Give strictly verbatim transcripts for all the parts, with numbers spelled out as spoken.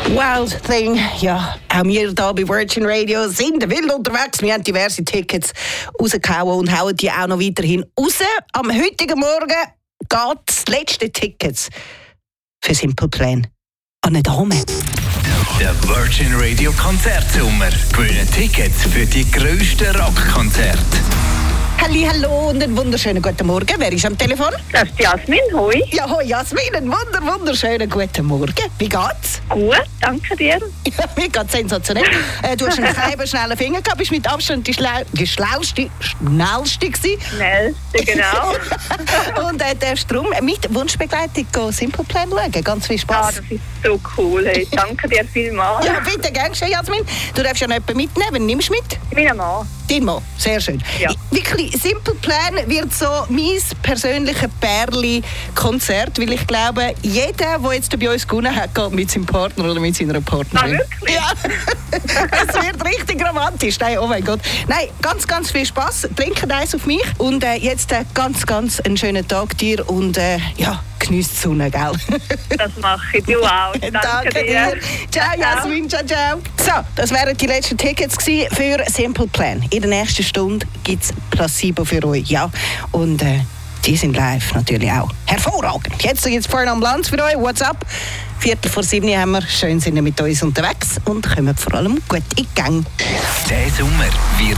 Wild Thing, ja, auch wir hier bei Virgin Radio sind wild unterwegs. Wir haben diverse Tickets rausgehauen und hauen die auch noch weiterhin raus. Am heutigen Morgen geht das letzte Ticket für Simple Plan an eine Dame. Der Virgin Radio Konzertsommer. Gewinnen Tickets für die grössten Rockkonzerte. Halli, hallo und einen wunderschönen guten Morgen. Wer ist am Telefon? Das ist Jasmin, hoi. Ja, hoi Jasmin, einen wunder, wunderschönen guten Morgen. Wie geht's? Gut, danke dir. Ja, mir geht's sensationell. Äh, du hast einen kleinen, schnellen Finger gehabt, bist mit Abstand die, Schlau die schlauste, schnellste gewesen. Schnellste, genau. Und äh, darfst darum mit Wunschbegleitung gehen, Simple Plan schauen. Ganz viel Spass. Ah, das ist so cool. Hey. Danke dir vielmals. Ja, bitte, gern geschehen, Jasmin. Du darfst ja noch jemanden mitnehmen. Wen nimmst du mit? Mein Mann. Dein Mann, sehr schön. Ja. Wirklich, Simple Plan wird so mein persönliches Pärli-Konzert, weil ich glaube, jeder, der jetzt bei uns gewonnen hat, geht mit seinem Partner oder mit seiner Partnerin. Ah, wirklich? Ja, es wird richtig romantisch. Nein, oh mein Gott. Nein, ganz, ganz viel Spass. Trinken eins auf mich. Und äh, jetzt äh, ganz, ganz einen schönen Tag dir und äh, ja, genießt die Sonne, gell? Das mache ich. Du auch. Danke, Danke dir. dir. Ciao, Jasmin. Ciao, ciao. So, das wären die letzten Tickets gewesen für Simple Plan. In der nächsten Stunde gibt es Placebo für euch. Ja, und äh, die sind live natürlich auch hervorragend. Jetzt gibt es vorne Ambulanz für euch. What's up? Viertel vor sieben haben wir. Schön sind wir mit uns unterwegs und kommen vor allem gut in Gang. Der Sommer wird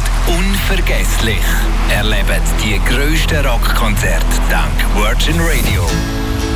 unvergesslich. Erlebt die grössten Rockkonzerte dank Virgin Radio.